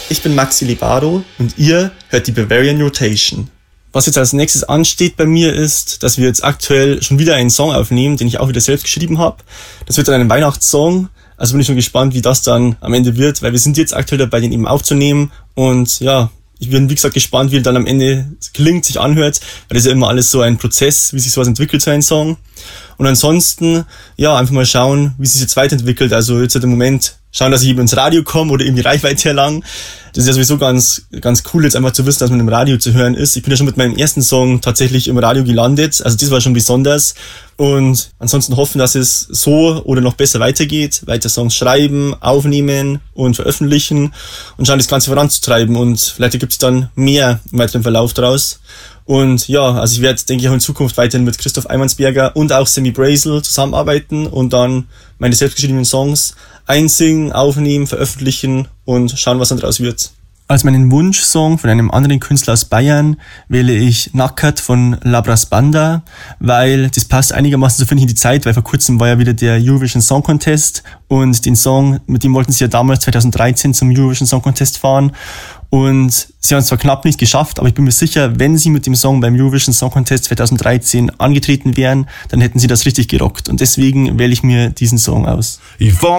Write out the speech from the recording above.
Ich bin Maxi Libaro und ihr hört die Bavarian Rotation. Was jetzt als nächstes ansteht bei mir ist, dass wir jetzt aktuell schon wieder einen Song aufnehmen, den ich auch wieder selbst geschrieben habe. Das wird dann ein Weihnachtssong. Also bin ich schon gespannt, wie das dann am Ende wird, weil wir sind jetzt aktuell dabei, den eben aufzunehmen. Und ja, ich bin, wie gesagt, gespannt, wie er dann am Ende klingt, sich anhört, weil das ist ja immer alles so ein Prozess, wie sich sowas entwickelt, so ein Song. Und ansonsten, ja, einfach mal schauen, wie es sich jetzt weiterentwickelt. Also jetzt im Moment schauen, dass ich eben ins Radio komme oder eben die Reichweite erlange. Das ist ja sowieso ganz cool, jetzt einfach zu wissen, dass man im Radio zu hören ist. Ich bin ja schon mit meinem ersten Song tatsächlich im Radio gelandet. Also das war schon besonders. Und ansonsten hoffen, dass es so oder noch besser weitergeht. Weiter Songs schreiben, aufnehmen und veröffentlichen und schauen, das Ganze voranzutreiben. Und vielleicht gibt es dann mehr im weiteren Verlauf draus. Und ja, also ich werde, denke ich, auch in Zukunft weiterhin mit Christoph Eimansberger und auch Sammy Brazel zusammenarbeiten und dann meine selbstgeschriebenen Songs einsingen, aufnehmen, veröffentlichen und schauen, was dann draus wird. Als meinen Wunschsong von einem anderen Künstler aus Bayern wähle ich Nackert von Labras Banda, weil das passt einigermaßen, so finde ich, in die Zeit, weil vor kurzem war ja wieder der Eurovision Song Contest und den Song, mit dem wollten sie ja damals 2013 zum Eurovision Song Contest fahren und sie haben es zwar knapp nicht geschafft, aber ich bin mir sicher, wenn sie mit dem Song beim Eurovision Song Contest 2013 angetreten wären, dann hätten sie das richtig gerockt und deswegen wähle ich mir diesen Song aus.